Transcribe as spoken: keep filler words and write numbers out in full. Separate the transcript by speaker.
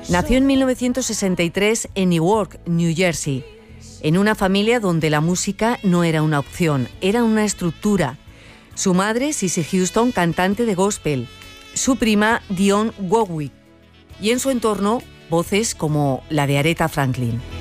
Speaker 1: Nació en mil novecientos sesenta y tres en Newark, New Jersey, en una familia donde la música no era una opción, era una estructura. Su madre, Cissy Houston, cantante de gospel, su prima, Dionne Warwick, y en su entorno, voces como la de Aretha Franklin.